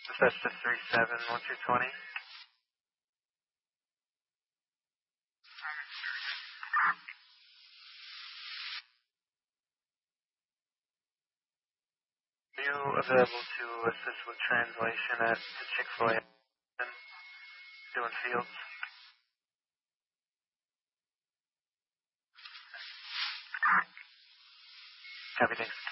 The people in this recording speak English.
Cessna 37-1220. Are you available to assist with translation at the Chick-fil-A doing fields? Copy, thanks.